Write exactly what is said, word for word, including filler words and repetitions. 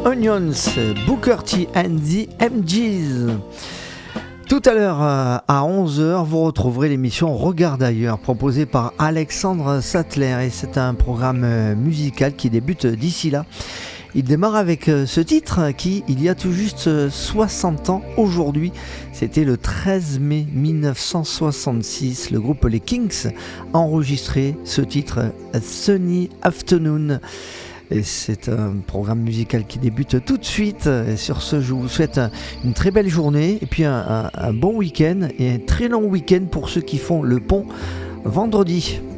Onions, Booker T and the M Gs. Tout à l'heure à onze heures, vous retrouverez l'émission Regarde ailleurs, proposée par Alexandre Sattler, et c'est un programme musical qui débute d'ici là. Il démarre avec ce titre qui, il y a tout juste soixante ans aujourd'hui, c'était le treize mai mille neuf cent soixante-six, le groupe Les Kinks a enregistré ce titre A Sunny Afternoon. Et c'est un programme musical qui débute tout de suite. Et sur ce, je vous souhaite une très belle journée et puis un, un, un bon week-end et un très long week-end pour ceux qui font le pont vendredi.